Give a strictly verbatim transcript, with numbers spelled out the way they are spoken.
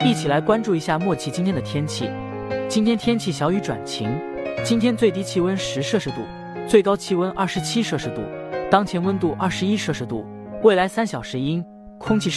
一起来关注一下默契今天的天气。今天天气小雨转晴，今天最低气温十摄氏度，最高气温二十七摄氏度，当前温度二十一摄氏度，未来三小时阴，空气